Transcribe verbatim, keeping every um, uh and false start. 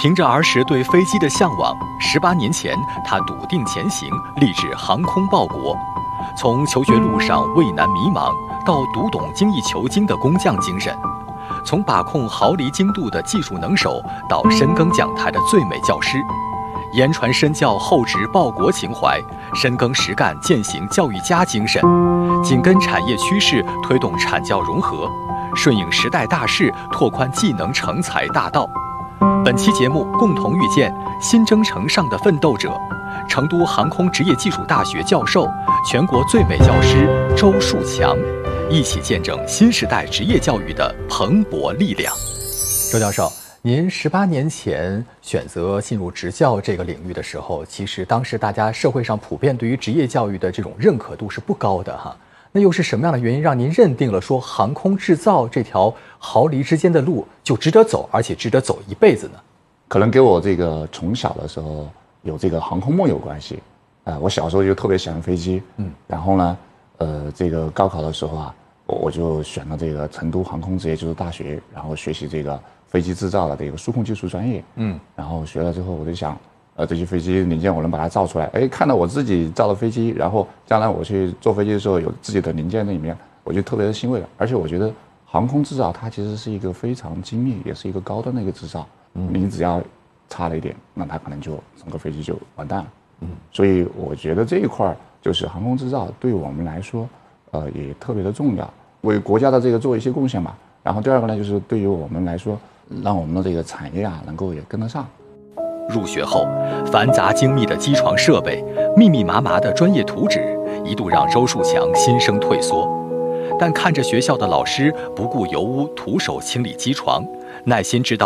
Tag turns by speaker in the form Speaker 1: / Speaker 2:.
Speaker 1: 凭着儿时对飞机的向往，十八年前他笃定前行，立志航空报国。从求学路上畏难迷茫，到读懂精益求精的工匠精神；从把控毫厘精度的技术能手，到深耕讲台的最美教师。言传身教，厚植报国情怀，深耕实干，践行教育家精神，紧跟产业趋势，推动产教融合，顺应时代大势，拓宽技能成才大道。本期节目共同遇见新征程上的奋斗者，成都航空职业技术大学教授、全国最美教师周树强，一起见证新时代职业教育的蓬勃力量。周教授，您十八年前选择进入职教这个领域的时候，其实当时大家社会上普遍对于职业教育的这种认可度是不高的哈。那又是什么样的原因让您认定了说航空制造这条毫厘之间的路就值得走，而且值得走一辈子呢？
Speaker 2: 可能跟我这个从小的时候有这个航空梦有关系。啊、呃，我小时候就特别喜欢飞机，嗯，然后呢，呃，这个高考的时候啊，我我就选了这个成都航空职业技术大学，然后学习这个飞机制造的这个数控技术专业，嗯，然后学了之后我就想。呃，这些飞机零件我能把它造出来，哎，看到我自己造的飞机，然后将来我去坐飞机的时候有自己的零件在里面，我就特别的欣慰。而且我觉得航空制造它其实是一个非常精密，也是一个高端的一个制造。嗯，你只要差了一点，那它可能就整个飞机就完蛋了。嗯，所以我觉得这一块就是航空制造对我们来说，呃，也特别的重要，为国家的这个做一些贡献吧。然后第二个呢，就是对于我们来说，让我们的这个产业啊能够也跟得上。
Speaker 1: 入学后，繁杂精密的机床设备、密密麻麻的专业图纸，一度让周树强心生退缩。但看着学校的老师不顾油污，徒手清理机床，耐心指导